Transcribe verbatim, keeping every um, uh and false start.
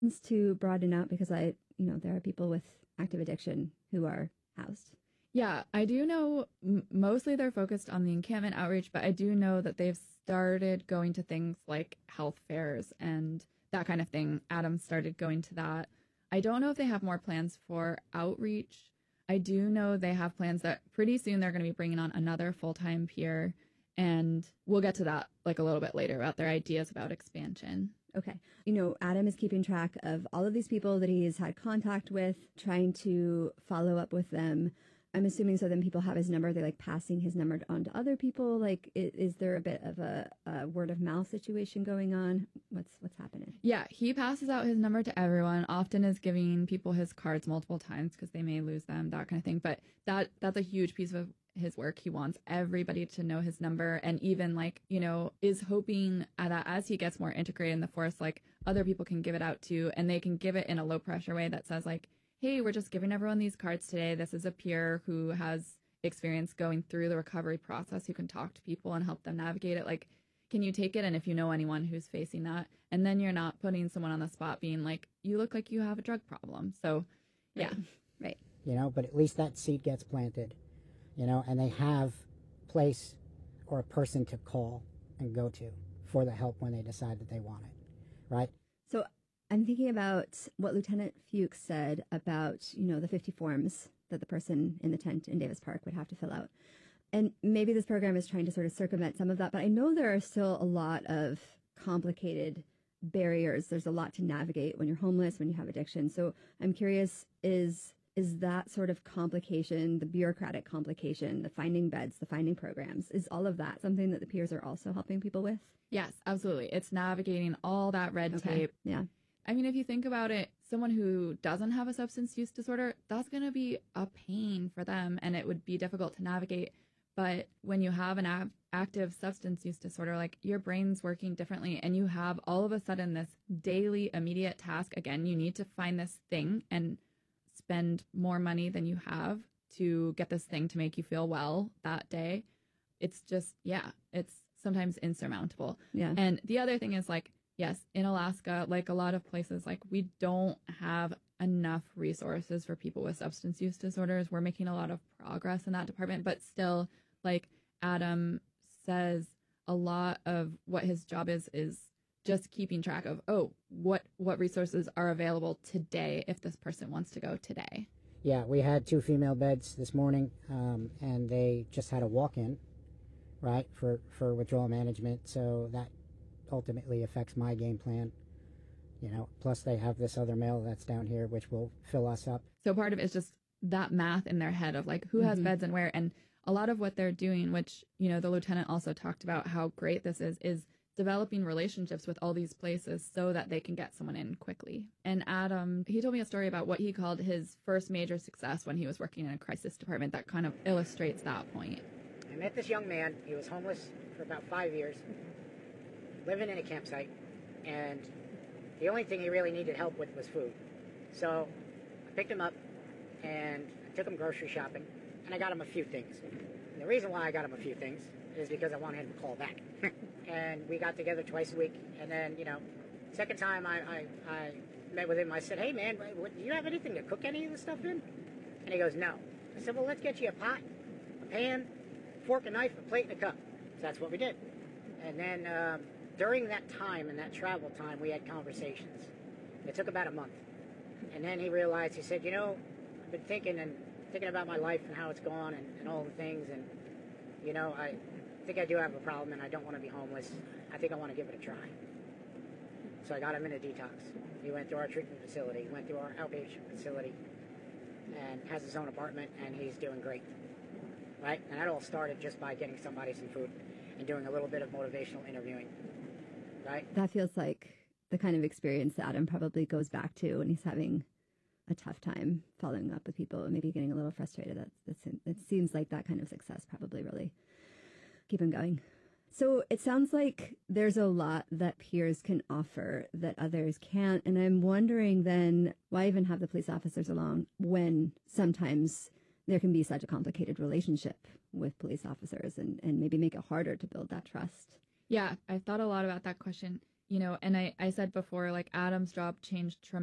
To broaden out, because I, you know, there are people with active addiction who are housed. Yeah, I do know m- mostly they're focused on the encampment outreach, but I do know that they've started going to things like health fairs and that kind of thing. Adam started going to that. I don't know if they have more plans for outreach. I do know they have plans that pretty soon they're going to be bringing on another full-time peer, and we'll get to that like a little bit later about their ideas about expansion. Okay. You know, Adam is keeping track of all of these people that he's had contact with, trying to follow up with them. I'm assuming so then people have his number, they're like passing his number on to other people. Like, is, is there a bit of a, a word of mouth situation going on? What's what's happening? Yeah, he passes out his number to everyone, often is giving people his cards multiple times because they may lose them, that kind of thing. But that that's a huge piece of his work. He wants everybody to know his number, and even like, you know, is hoping that as he gets more integrated in the force, like other people can give it out too, and they can give it in a low pressure way that says like, hey, we're just giving everyone these cards today. This is a peer who has experience going through the recovery process, who can talk to people and help them navigate it. Like, can you take it? And if you know anyone who's facing that, and then you're not putting someone on the spot being like, you look like you have a drug problem. So yeah. Right. Right. You know, but at least that seed gets planted. You know, and they have place or a person to call and go to for the help when they decide that they want it, right? So I'm thinking about what Lieutenant Fuchs said about, you know, the fifty forms that the person in the tent in Davis Park would have to fill out. And maybe this program is trying to sort of circumvent some of that, but I know there are still a lot of complicated barriers. There's a lot to navigate when you're homeless, when you have addiction. So I'm curious, is... Is that sort of complication, the bureaucratic complication, the finding beds, the finding programs, is all of that something that the peers are also helping people with? Yes, absolutely. It's navigating all that red Okay. tape. Yeah. I mean, if you think about it, someone who doesn't have a substance use disorder, that's going to be a pain for them, and it would be difficult to navigate. But when you have an av- active substance use disorder, like your brain's working differently, and you have all of a sudden this daily immediate task. Again, you need to find this thing and spend more money than you have to get this thing to make you feel well that day. It's just, yeah, it's sometimes insurmountable. Yeah. And the other thing is like, yes, in Alaska, like a lot of places, like we don't have enough resources for people with substance use disorders. We're making a lot of progress in that department, but still, like Adam says, a lot of what his job is, is just keeping track of, oh, what what resources are available today if this person wants to go today. Yeah, we had two female beds this morning, um, and they just had a walk-in, right, for, for withdrawal management. So that ultimately affects my game plan, you know. Plus they have this other male that's down here, which will fill us up. So part of it is just that math in their head of like who has mm-hmm. beds and where. And a lot of what they're doing, which, you know, the lieutenant also talked about how great this is, is developing relationships with all these places so that they can get someone in quickly. And Adam, he told me a story about what he called his first major success when he was working in a crisis department that kind of illustrates that point. I met this young man. He was homeless for about five years, living in a campsite, and the only thing he really needed help with was food. So I picked him up, and I took him grocery shopping, and I got him a few things. And the reason why I got him a few things is because I wanted him to call back. And we got together twice a week, and then, you know, second time I, I, I met with him, I said, hey, man, what, do you have anything to cook any of this stuff in? And he goes, no. I said, well, let's get you a pot, a pan, fork, a knife, a plate, and a cup. So that's what we did. And then um, during that time, and that travel time, we had conversations. It took about a month. And then he realized, he said, you know, I've been thinking and thinking about my life and how it's gone and, and all the things, and, you know, I think I do have a problem and I don't want to be homeless. I think I want to give it a try. So I got him in a detox. He went through our treatment facility, went through our outpatient facility, and has his own apartment, and he's doing great. Right? And that all started just by getting somebody some food and doing a little bit of motivational interviewing. Right? That feels like the kind of experience that Adam probably goes back to when he's having a tough time following up with people and maybe getting a little frustrated. That's, that's, it seems like that kind of success probably really keep him going. So it sounds like there's a lot that peers can offer that others can't. And I'm wondering then, why even have the police officers along when sometimes there can be such a complicated relationship with police officers and, and maybe make it harder to build that trust? Yeah, I've thought a lot about that question. you know, and I, I said before, like Adam's job changed tremendously.